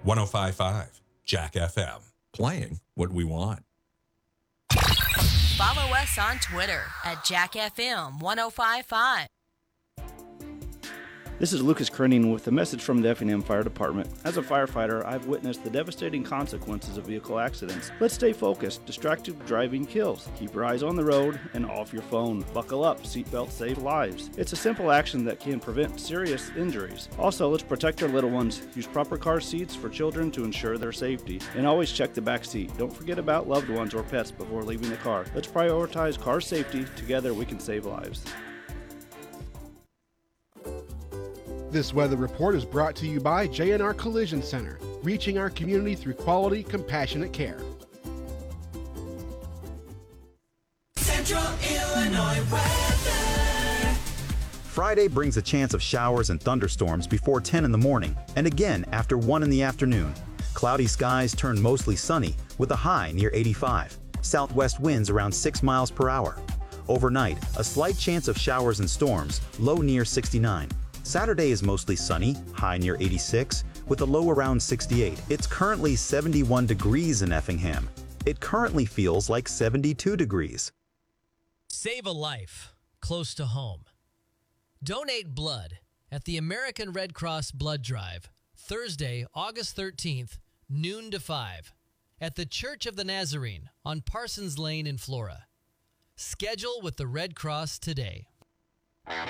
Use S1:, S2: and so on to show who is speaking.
S1: 105.5 Jack FM.
S2: Playing what we want.
S3: Follow us on Twitter at JackFM1055.
S4: This is Lucas Krenning with a message from the Effingham Fire Department. As a firefighter, I've witnessed the devastating consequences of vehicle accidents. Let's stay focused. Distracted driving kills. Keep your eyes on the road and off your phone. Buckle up. Seatbelts save lives. It's a simple action that can prevent serious injuries. Also, let's protect our little ones. Use proper car seats for children to ensure their safety. And always check the back seat. Don't forget about loved ones or pets before leaving the car. Let's prioritize car safety. Together we can save lives.
S5: This weather report is brought to you by J&R Collision Center, reaching our community through quality, compassionate care.
S6: Central Illinois weather.
S7: Friday brings a chance of showers and thunderstorms before 10 in the morning and again after 1 in the afternoon. Cloudy skies turn mostly sunny with a high near 85. Southwest winds around 6 miles per hour. Overnight, a slight chance of showers and storms, low near 69. Saturday is mostly sunny, high near 86, with a low around 68. It's currently 71 degrees in Effingham. It currently feels like 72 degrees.
S8: Save a life close to home. Donate blood at the American Red Cross Blood Drive, Thursday, August 13th, noon to 5, at the Church of the Nazarene on Parsons Lane in Flora. Schedule with the Red Cross today.